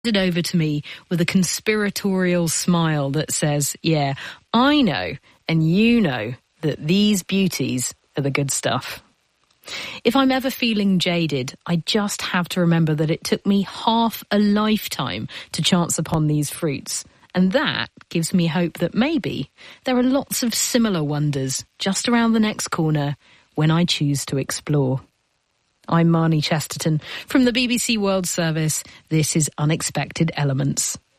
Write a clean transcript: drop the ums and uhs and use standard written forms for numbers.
it over to me with a conspiratorial smile that says, yeah, I know and you know that these beauties are the good stuff. If I'm ever feeling jaded, I just have to remember that it took me half a lifetime to chance upon these fruits. And that gives me hope that maybe there are lots of similar wonders just around the next corner when I choose to explore. I'm Marnie Chesterton from the BBC World Service. This is Unexpected Elements.